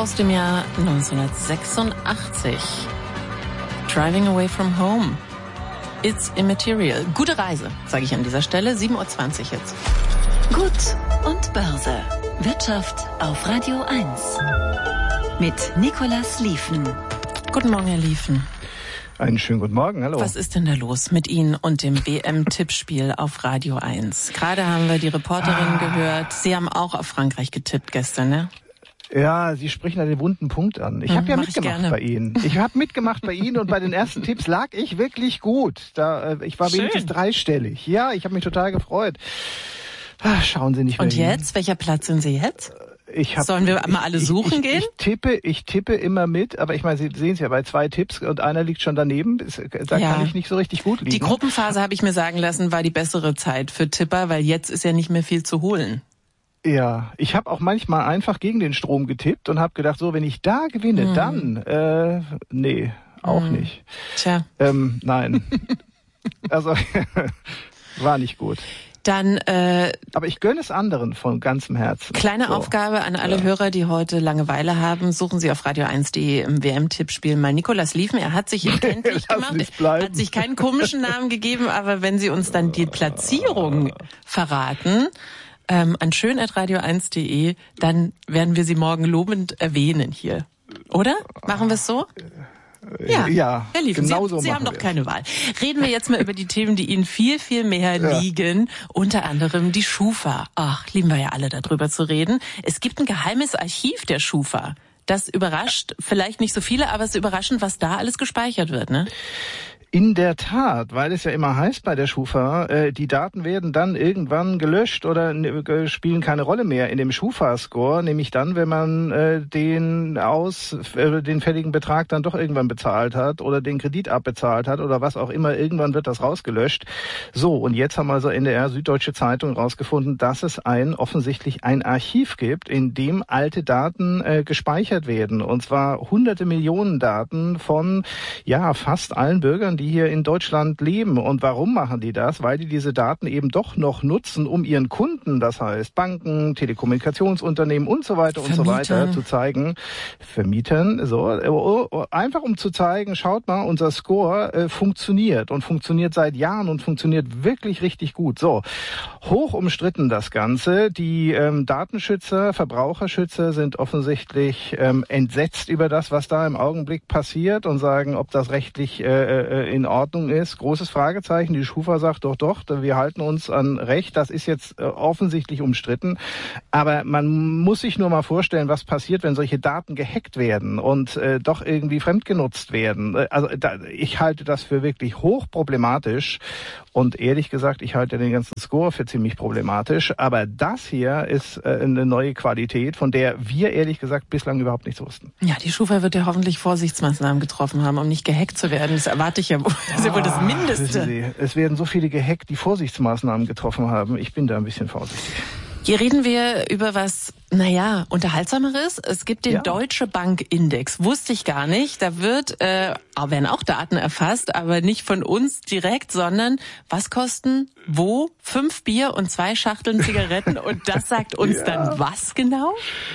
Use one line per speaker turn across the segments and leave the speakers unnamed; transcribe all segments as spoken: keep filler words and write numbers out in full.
aus dem Jahr neunzehnhundertsechsundachtzig. Driving Away from Home. It's Immaterial. Gute Reise, sage ich an dieser Stelle. sieben Uhr zwanzig jetzt.
Gut und Börse. Wirtschaft auf Radio eins. Mit Nicolas Lieven.
Guten Morgen, Herr Lieven.
Einen schönen guten Morgen, hallo.
Was ist denn da los mit Ihnen und dem W M-Tippspiel auf Radio eins? Gerade haben wir die Reporterin ah. gehört. Sie haben auch auf Frankreich getippt gestern, ne?
Ja, Sie sprechen da den wunden Punkt an. Ich hm, habe ja mitgemacht bei Ihnen. Ich habe mitgemacht bei Ihnen und bei den ersten Tipps lag ich wirklich gut. Da, ich war Schön. wenigstens dreistellig. Ja, ich habe mich total gefreut. Ach, schauen Sie nicht mehr
Und
hin.
jetzt? Welcher Platz sind Sie jetzt?
Ich hab,
Sollen wir mal alle suchen
ich, ich,
gehen?
Ich tippe, ich tippe immer mit, aber ich meine, Sie sehen es ja bei zwei Tipps und einer liegt schon daneben. Da ja. kann ich nicht so richtig gut liegen.
Die Gruppenphase, habe ich mir sagen lassen, war die bessere Zeit für Tipper, weil jetzt ist ja nicht mehr viel zu holen.
Ja, ich habe auch manchmal einfach gegen den Strom getippt und habe gedacht, so, wenn ich da gewinne, hm. dann, äh, nee, auch hm. nicht.
Tja.
Ähm, nein. Also, war nicht gut.
Dann, äh,
aber ich gönne es anderen von ganzem Herzen.
Kleine
so.
Aufgabe an alle ja. Hörer, die heute Langeweile haben. Suchen Sie auf radio eins punkt de im W M-Tippspiel mal Nicolas Lieven. Er hat sich kenntlich gemacht. Er hat sich keinen komischen Namen gegeben, aber wenn Sie uns dann die Platzierung verraten, ähm, an schön at radio eins punkt de, dann werden wir Sie morgen lobend erwähnen hier. Oder? Machen wir es so? Ja,
ja,
Herr Lieven,
genau
Sie,
so
Sie haben doch
wir.
keine Wahl. Reden wir jetzt mal über die Themen, die Ihnen viel, viel mehr ja. liegen. Unter anderem die Schufa. Ach, lieben wir ja alle, darüber zu reden. Es gibt ein geheimes Archiv der Schufa. Das überrascht vielleicht nicht so viele, aber es ist überraschend, was da alles gespeichert wird, ne?
In der Tat, weil es ja immer heißt bei der Schufa, äh, die Daten werden dann irgendwann gelöscht oder äh, spielen keine Rolle mehr in dem Schufa-Score, nämlich dann, wenn man äh, den aus äh, den fälligen Betrag dann doch irgendwann bezahlt hat oder den Kredit abbezahlt hat oder was auch immer, irgendwann wird das rausgelöscht. So, und jetzt haben also N D R, Süddeutsche Zeitung rausgefunden, dass es ein offensichtlich ein Archiv gibt, in dem alte Daten äh, gespeichert werden, und zwar hunderte Millionen Daten von ja fast allen Bürgern, die die hier in Deutschland leben. Und warum machen die das? Weil die diese Daten eben doch noch nutzen, um ihren Kunden, das heißt Banken, Telekommunikationsunternehmen und so weiter und so weiter, zu zeigen, Vermietern, so, einfach um zu zeigen, schaut mal, unser Score äh, funktioniert und funktioniert seit Jahren und funktioniert wirklich richtig gut. So, hoch umstritten das Ganze. Die ähm, Datenschützer, Verbraucherschützer sind offensichtlich ähm, entsetzt über das, was da im Augenblick passiert und sagen, ob das rechtlich äh, in Ordnung ist. Großes Fragezeichen. Die Schufa sagt doch, doch, wir halten uns an Recht. Das ist jetzt äh, offensichtlich umstritten. Aber man muss sich nur mal vorstellen, was passiert, wenn solche Daten gehackt werden und äh, doch irgendwie fremdgenutzt werden. Also da, ich halte das für wirklich hochproblematisch. Und ehrlich gesagt, ich halte den ganzen Score für ziemlich problematisch. Aber das hier ist äh, eine neue Qualität, von der wir ehrlich gesagt bislang überhaupt nichts wussten.
Ja, die Schufa wird ja hoffentlich Vorsichtsmaßnahmen getroffen haben, um nicht gehackt zu werden. Das erwarte ich ja wohl. Das ist ja wohl das Mindeste.
Sie, es werden so viele gehackt, die Vorsichtsmaßnahmen getroffen haben. Ich bin da ein bisschen vorsichtig.
Hier reden wir über was, naja, Unterhaltsameres. Es gibt den ja. Deutsche Bank Index. Wusste ich gar nicht. Da wird, äh, werden auch Daten erfasst, aber nicht von uns direkt, sondern was kosten wo? Fünf Bier und zwei Schachteln Zigaretten. Und das sagt uns ja. dann was genau?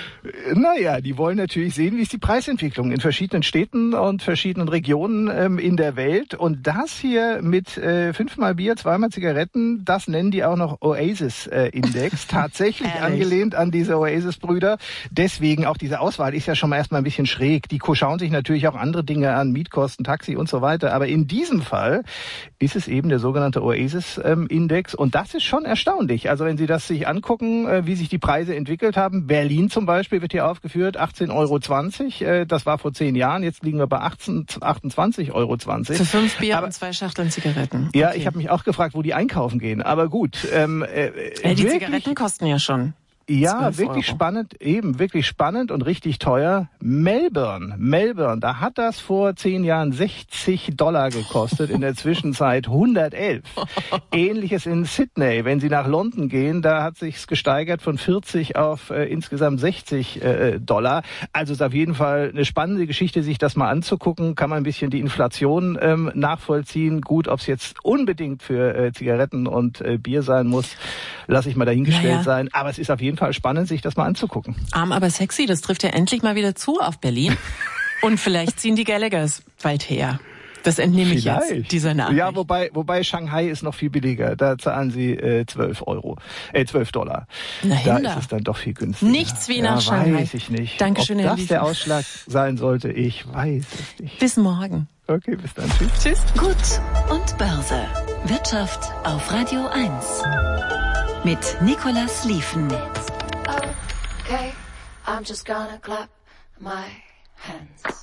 Naja, die wollen natürlich sehen, wie ist die Preisentwicklung in verschiedenen Städten und verschiedenen Regionen ähm, in der Welt. Und das hier mit äh, fünfmal Bier, zweimal Zigaretten, das nennen die auch noch Oasis-Index. Äh, Tatsächlich angelehnt an diese Oasis-Brüder. Deswegen auch diese Auswahl ist ja schon mal erstmal ein bisschen schräg. Die schauen sich natürlich auch andere Dinge an, Mietkosten, Taxi und so weiter. Aber in diesem Fall ist es eben der sogenannte Oasis-Index. Und das ist schon erstaunlich. Also wenn Sie das sich angucken, äh, wie sich die Preise entwickelt haben. Berlin zum Beispiel wird hier aufgeführt, achtzehn Euro zwanzig. Äh, das war vor zehn Jahren. Jetzt liegen wir bei achtzehn, achtundzwanzig Euro zwanzig.
Für fünf Bier Aber, und zwei Schachteln Zigaretten. Okay.
Ja, ich habe mich auch gefragt, wo die einkaufen gehen. Aber gut. Ähm, äh,
äh, die wirklich, Zigaretten kosten ja schon.
Ja, wirklich Euro. spannend, eben wirklich spannend und richtig teuer. Melbourne, Melbourne, da hat das vor zehn Jahren sechzig Dollar gekostet, in der Zwischenzeit hundertelf. Ähnliches in Sydney. Wenn Sie nach London gehen, da hat sich's gesteigert von vierzig auf äh, insgesamt sechzig äh, Dollar. Also ist auf jeden Fall eine spannende Geschichte, sich das mal anzugucken. Kann man ein bisschen die Inflation ähm, nachvollziehen. Gut, ob es jetzt unbedingt für äh, Zigaretten und äh, Bier sein muss, lasse ich mal dahingestellt naja. sein. Aber es ist auf jeden Fall Fall spannend, sich das mal anzugucken.
Arm aber sexy, das trifft ja endlich mal wieder zu auf Berlin. Und vielleicht ziehen die Gallaghers bald her. Das entnehme ich
Vielleicht.
jetzt, dieser Nachricht.
Ja, wobei, wobei Shanghai ist noch viel billiger. Da zahlen sie äh, zwölf Euro, äh, zwölf Dollar.
Na,
da
Hinder.
ist es dann doch viel günstiger.
Nichts wie nach
ja,
Shanghai.
Weiß ich nicht.
Dankeschön,
Ob
Herr
das
Liefen.
der Ausschlag sein sollte, ich weiß es nicht.
Bis morgen.
Okay, bis dann. Tschüss.
Tschüss.
Gut und Börse. Wirtschaft auf Radio eins. Mit Nicolas Liefen.
Okay, I'm just gonna clap my hands.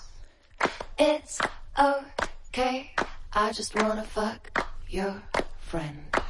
It's okay, I just wanna fuck your friend.